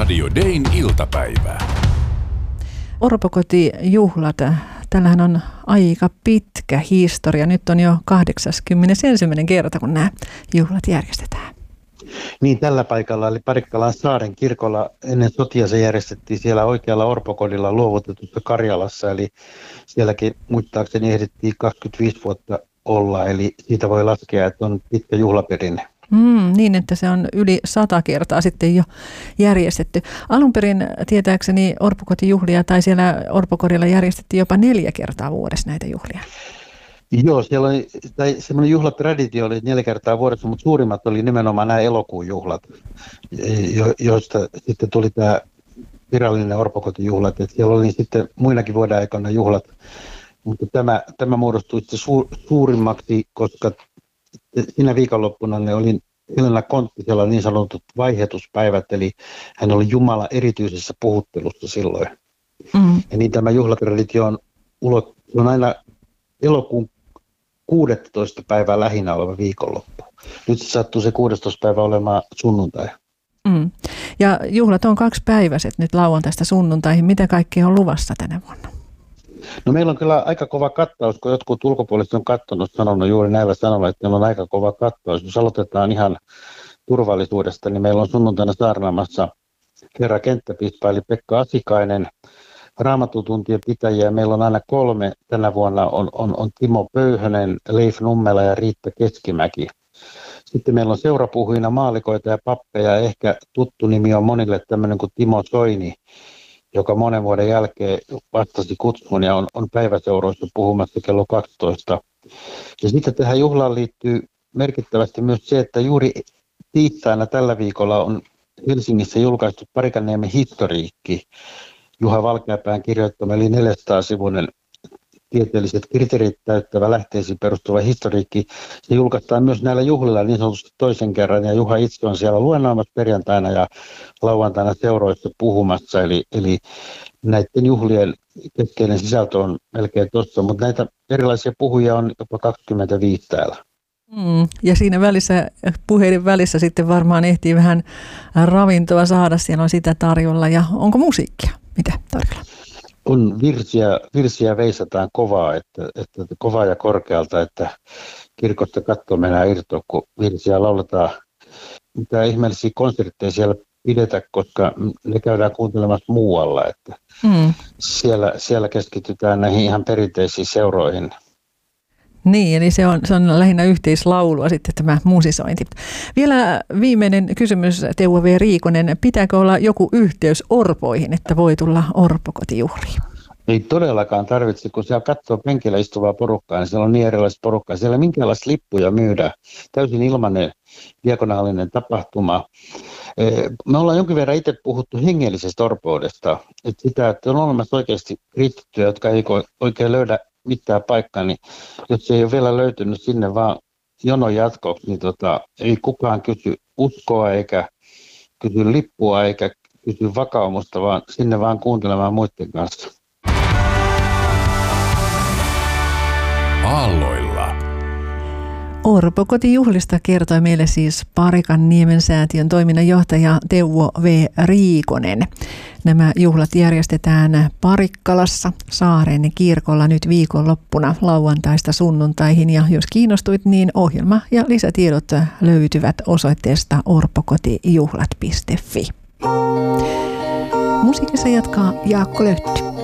Radio Dayn iltapäivä. Orpokotijuhlat. Tällähän on aika pitkä historia. Nyt on jo 81. kerta, kun nämä juhlat järjestetään. Niin, tällä paikalla eli Parikkalan Saaren kirkolla ennen sotia se järjestettiin siellä oikealla orpokodilla luovutetussa Karjalassa. Eli sielläkin muistaakseni ehdittiin 25 vuotta olla, eli siitä voi laskea, että on pitkä juhlaperinne. Niin, että se on yli 100 kertaa sitten jo järjestetty. Alun perin tietääkseni orpokotijuhlia tai siellä orpokodilla järjestettiin jopa 4 kertaa vuodessa näitä juhlia. Joo, siellä oli, semmoinen juhlatraditio oli 4 kertaa vuodessa, mutta suurimmat oli nimenomaan nämä elokuun juhlat, joista sitten tuli tämä virallinen orpokotijuhlat. Et siellä oli sitten muinakin vuoden aikana juhlat, mutta tämä muodostui suurimmaksi, koska siinä viikonloppuna ne oli Helena Konttisella niin sanotut vaihetuspäivät, eli hän oli Jumala erityisessä puhuttelussa silloin. Ja niin tämä juhlatraditio on aina elokuun 16. päivää lähinnä oleva viikonloppu. Nyt se sattuu se 16. päivä olemaan sunnuntai. Ja juhlat on 2-päiväiset nyt lauantaista sunnuntaihin. Mitä kaikkea on luvassa tänä vuonna? No meillä on kyllä aika kova kattaus, kun jotkut ulkopuoliset on sanonut juuri näillä sanoilla, että meillä on aika kova kattaus. Jos aloitetaan ihan turvallisuudesta, niin meillä on sunnuntaina saarnaamassa herra kenttäpiispa eli Pekka Asikainen, raamatutuntien pitäjiä. Meillä on aina 3. Tänä vuonna on Timo Pöyhönen, Leif Nummela ja Riitta Keskimäki. Sitten meillä on seurapuhujina maalikoita ja pappeja. Ehkä tuttu nimi on monille tämmöinen kuin Timo Soini, joka monen vuoden jälkeen vastasi kutsuun ja on päiväseuroissa puhumassa kello 12. Ja sitten tähän juhlaan liittyy merkittävästi myös se, että juuri tiistaina tällä viikolla on Helsingissä julkaistu Parikanniemen historiikki, Juha Valkeapään kirjoittama, eli 400-sivuinen tieteelliset kriteerit täyttävä lähteisiin perustuva historiikki. Se julkaistaan myös näillä juhlilla niin sanotusti toisen kerran, ja Juha itse on siellä luennoimassa perjantaina ja lauantaina seuroissa puhumassa, eli näiden juhlien keskeinen sisältö on melkein tuossa, mutta näitä erilaisia puhujia on jopa 25 täällä. Ja siinä välissä, puheiden välissä sitten varmaan ehtii vähän ravintoa saada, siellä on sitä tarjolla, ja onko musiikkia? Mitä tarjolla? On virsiä veisataan kovaa, että kovaa ja korkealta, että kirkosta katto mennä irtoa, kun virsiä lauletaan. Mitä ihmeellisiä konsertteja siellä pidetä, koska ne käydään kuuntelemassa muualla, että siellä keskitytään näihin ihan perinteisiin seuroihin. Niin, eli se on lähinnä yhteislaulua sitten tämä musisointi. Vielä viimeinen kysymys, Teuvo V. Riikonen. Pitääkö olla joku yhteys orpoihin, että voi tulla orpokotijuhliin? Ei todellakaan tarvitse, kun siellä katsoo penkillä istuvaa porukkaa, niin siellä on niin erilaista porukkaa. Siellä minkälaista lippuja myydään. Täysin ilmainen diakonaalinen tapahtuma. Me ollaan jonkin verran itse puhuttu hengellisestä orpoudesta. Että sitä, että on olemassa oikeasti kristittyjä, jotka ei oikein löydä mitään paikkaa, niin jos se ei ole vielä löytynyt sinne vaan jonon jatkoksi, niin ei kukaan kysy uskoa eikä kysy lippua eikä kysy vakaumusta, vaan sinne vaan kuuntelemaan muiden kanssa. Aalloilla. Orpokotijuhlista kertoi meille siis Parikanniemen säätiön toiminnanjohtaja Teuvo V. Riikonen. Nämä juhlat järjestetään Parikkalassa Saaren kirkolla nyt viikonloppuna lauantaista sunnuntaihin. Ja jos kiinnostuit, niin ohjelma ja lisätiedot löytyvät osoitteesta orpokotijuhlat.fi. Musiikissa jatkaa Jaakko Löhty.